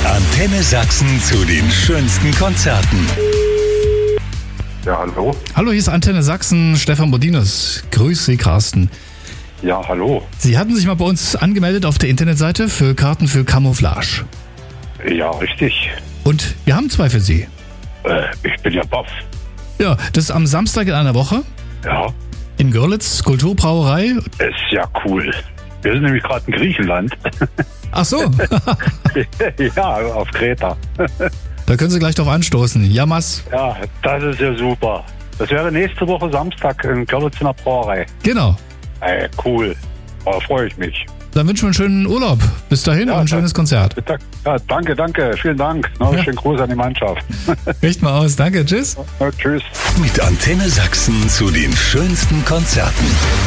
Antenne Sachsen zu den schönsten Konzerten. Ja, hallo. Hallo, hier ist Antenne Sachsen, Stefan Bodinus. Grüß Sie, Carsten. Ja, hallo. Sie hatten sich mal bei uns angemeldet auf der Internetseite für Karten für Camouflage. Ja, richtig. Und wir haben 2 für Sie. Ich bin ja baff. Ja, das ist am Samstag in einer Woche Ja, in Görlitz, Kulturbrauerei. ist ja cool. Wir sind nämlich gerade in Griechenland. Ach so, Ja, auf Kreta. da können Sie gleich drauf anstoßen. Jamas, Ja, das ist ja super. Das wäre nächste Woche Samstag in Görlitz in der Brauerei. genau. Cool. Da freue ich mich. Dann wünschen wir einen schönen Urlaub. Bis dahin und ein schönes Konzert. Ja, danke. Vielen Dank. Ja. Schönen Gruß an die Mannschaft. Richt mal aus. Danke, tschüss. Ja, tschüss. Mit Antenne Sachsen zu den schönsten Konzerten.